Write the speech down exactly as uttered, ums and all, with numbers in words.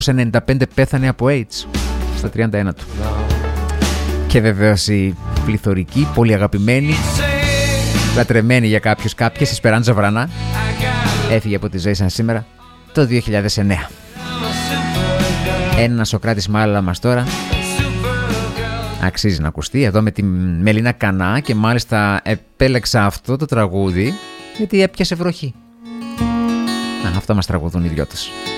ενενήντα πέντε πέθανε από AIDS στα τριάντα ένα του. Και βεβαίως η πληθωρική, πολύ αγαπημένη, λατρεμένη για κάποιους κάποιες, η Σπεράντζα Βρανά, έφυγε από τη ζωή σαν σήμερα το δύο χιλιάδες εννέα. Ένα Σοκράτης μάλλα μας τώρα. Αξίζει να ακουστεί εδώ με τη Μελίνα Κανά, και μάλιστα επέλεξα αυτό το τραγούδι γιατί έπιασε βροχή. Α, αυτά μας τραγουδούν οι δυο τους.